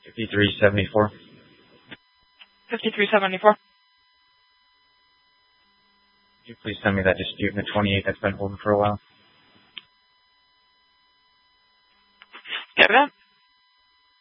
5374. 5374. Could you please send me that dispute in the 28 that's been holding for a while? Get that?